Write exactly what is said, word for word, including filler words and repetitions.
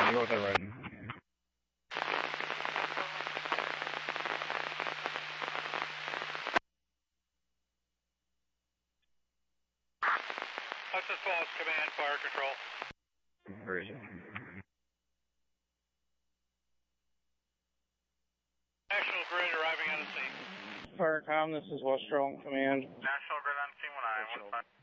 Go with that right. Texas Falls Command, Fire Control. Where is it? National Grid arriving on the scene. Firecom, this is Western Command. National Grid on scene when I am.